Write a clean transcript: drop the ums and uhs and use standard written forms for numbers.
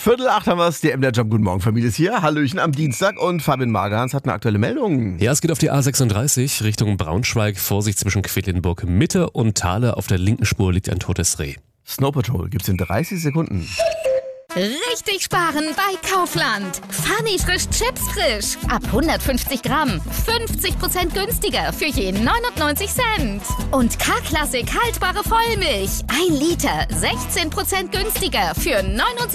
7:45 haben wir es. Der MDR Jump. Guten Morgen, Familie ist hier. Hallöchen am Dienstag und Fabian Magerhans hat eine aktuelle Meldung. Ja, es geht auf die A36 Richtung Braunschweig. Vorsicht zwischen Quedlinburg Mitte und Thale. Auf der linken Spur liegt ein totes Reh. Snow Patrol gibt's in 30 Sekunden. Richtig sparen bei Kaufland. Funny frisch Chips frisch. Ab 150 Gramm. 50% günstiger für je 99 Cent. Und K-Klassik haltbare Vollmilch. 1 Liter. 16% günstiger für 79